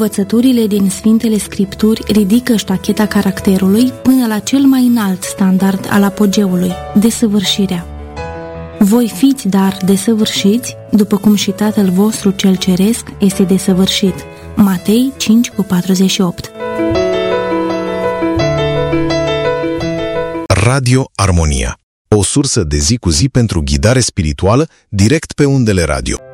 Învățăturile din Sfintele Scripturi ridică ștacheta caracterului până la cel mai înalt standard al apogeului, desăvârșirea. Voi fiți, dar, desăvârșiți, după cum și Tatăl vostru cel ceresc este desăvârșit. Matei 5:48. Radio Armonia, o sursă de zi cu zi pentru ghidare spirituală direct pe undele radio.